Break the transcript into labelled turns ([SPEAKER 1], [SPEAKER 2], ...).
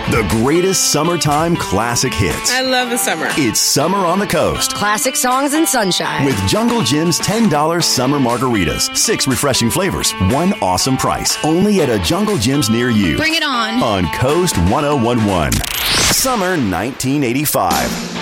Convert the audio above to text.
[SPEAKER 1] The greatest summertime classic hits.
[SPEAKER 2] I love the summer.
[SPEAKER 1] It's Summer on the Coast.
[SPEAKER 3] Classic songs and sunshine.
[SPEAKER 1] With Jungle Jim's $10 summer margaritas. 6 refreshing flavors. 1 awesome price. Only at a Jungle Jim's near you.
[SPEAKER 4] Bring it on.
[SPEAKER 1] On Coast 1011. Summer 1985.